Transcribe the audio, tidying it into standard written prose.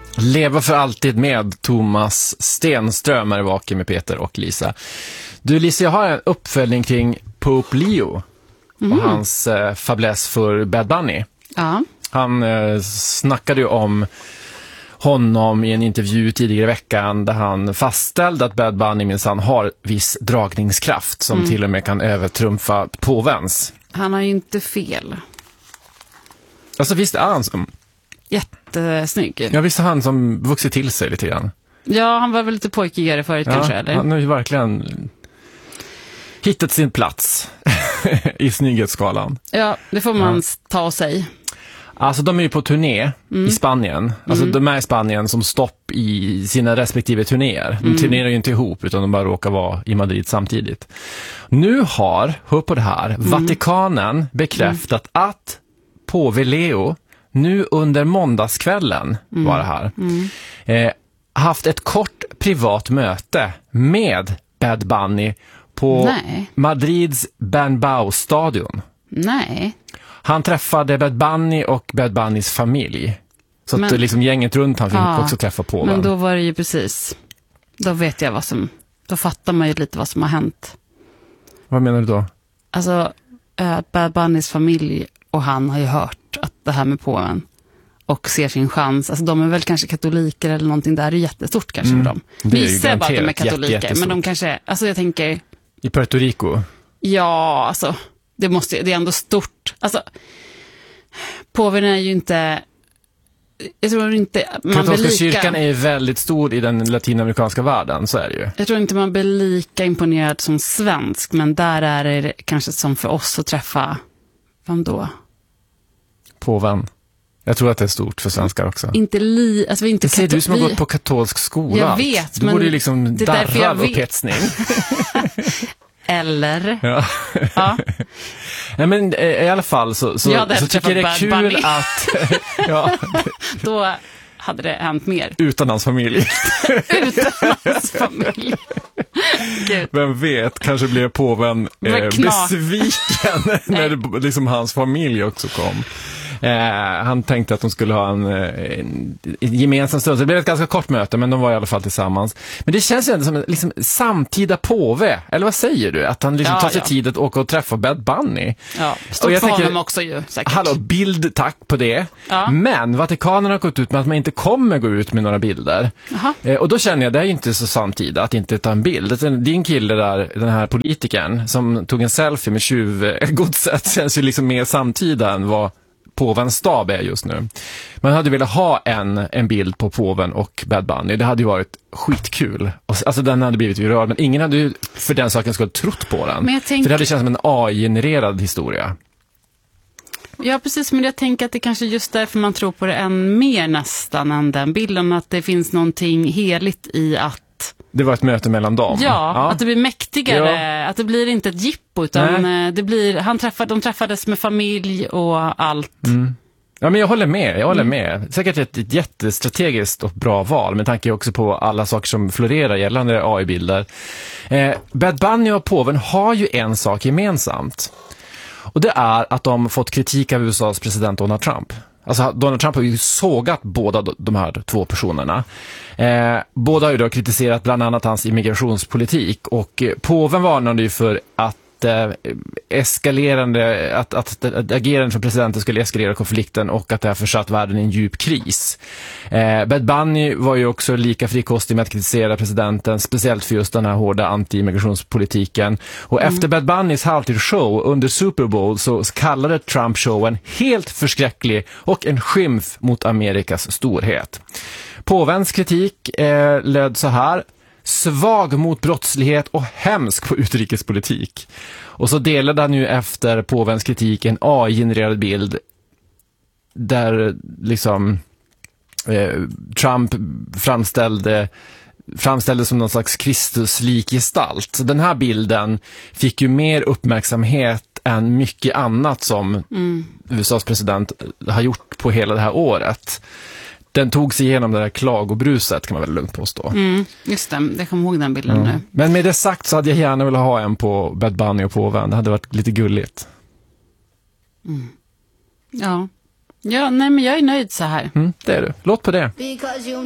Leva för alltid med Thomas Stenström är vaken med Peter och Lisa. Du Lisa, jag har en uppföljning kring Pope Leo och hans fäbless för Bad Bunny. Ja. Han snackade ju om honom i en intervju tidigare i veckan där han fastställde att Bad Bunny minsann har viss dragningskraft som till och med kan övertrumfa påvens. Han har ju inte fel. Alltså visst är han som... Jättesnygg. Ja, visst är han som vuxit till sig lite grann. Ja, han var väl lite pojkigare förut kanske, eller? Han har ju verkligen hittat sin plats i snygghetsskalan. Ja, det får man ta och säga. Alltså de är ju på turné i Spanien. Alltså de är i Spanien som stopp i sina respektive turnéer. De turnerar ju inte ihop utan de bara råkar vara i Madrid samtidigt. Nu har, hör på det här, Vatikanen bekräftat att påve Leo nu under måndagskvällen var det här haft ett kort privat möte med Bad Bunny på Madrids Bernabéu-stadion. Nej. Han träffade Bad Bunny och Bad Bunnys familj. Så att liksom gänget runt han fick också träffa påven. Men då var det ju precis, då vet jag då fattar man ju lite vad som har hänt. Vad menar du då? Alltså, Bad Bunnys familj och han har ju hört att det här med påven och ser sin chans. Alltså de är väl kanske katoliker eller någonting där. Det är jättestort kanske för dem. Vissa bara att de är katoliker, men de kanske, alltså jag tänker... I Puerto Rico? Ja, alltså det är ändå stort. Alltså påven är ju inte... Jag tror inte man katolska kyrkan är ju väldigt stor i den latinamerikanska världen, så är det ju. Jag tror inte man blir lika imponerad som svensk, men där är det kanske som för oss att träffa, vem då? Påven. Jag tror att det är stort för svenskar också. Alltså inte det ser du som har gått på katolsk skola. Jag vet, du borde ju liksom darra och petsning. Eller? Ja. Nej, men i alla fall så tycker jag det är kul Bunny. Att... Då hade det hänt mer. Utan hans familj. Utan hans familj. Gud. Vem vet, kanske blev påven besviken när liksom hans familj också kom. Han tänkte att de skulle ha en gemensam stund. Så det blev ett ganska kort möte, men de var i alla fall tillsammans. Men det känns ju ändå som en liksom samtida påve. Eller vad säger du? Att han liksom tar sig tid att åka och träffa Bad Bunny. Ja, stort för honom också ju, säkert. Hallå, bild, tack på det. Ja. Men Vatikanen har gått ut med att man inte kommer gå ut med några bilder. Och då känner jag, det är inte så samtida att inte ta en bild. Din kille där, den här politikern som tog en selfie med tjuvgodset, känns ju liksom mer samtida än vad påvens stab är just nu. Man hade velat ha en bild på påven och Bad Bunny. Det hade ju varit skitkul. Alltså den hade blivit viral, men ingen hade ju för den saken skulle trott på den. För det hade känts som en AI-genererad historia. Ja, precis. Men jag tänker att det kanske just därför man tror på det än mer nästan än den bilden. Att det finns någonting heligt i att det var ett möte mellan dem. Ja, att det blir mäktigare. Att det blir inte ett jippo, utan det blir, de träffades med familj och allt. Ja, men jag håller med. Säkert ett jättestrategiskt och bra val, med tanke också på alla saker som florerar gällande AI-bilder. Bad Bunny och påven har ju en sak gemensamt. Och det är att de fått kritik av USAs president Donald Trump. Alltså Donald Trump har ju sågat båda de här två personerna. Båda har ju då kritiserat bland annat hans immigrationspolitik, och påven varnade ju för att att agerandet från presidenten skulle eskalera konflikten och att det har försatt världen i en djup kris. Bad Bunny var ju också lika frikostig med att kritisera presidenten, speciellt för just den här hårda anti-immigrationspolitiken. Och efter Bad Bunnys halvtid show under Super Bowl så kallade Trump showen helt förskräcklig och en skymf mot Amerikas storhet. Påvens kritik löd så här: svag mot brottslighet och hemsk på utrikespolitik. Och så delade han ju efter påvens kritik en AI-genererad bild där liksom Trump framställdes som någon slags Kristus-lik gestalt. Så den här bilden fick ju mer uppmärksamhet än mycket annat som USAs president har gjort på hela det här året. Den tog sig igenom det där klagobruset, kan man väl lugnt påstå. Just det, jag kommer ihåg den bilden nu. Men med det sagt så hade jag gärna velat ha en på Bad Bunny och påven. Det hade varit lite gulligt. Ja. Ja, nej men jag är nöjd så här. Det är du. Låt på det.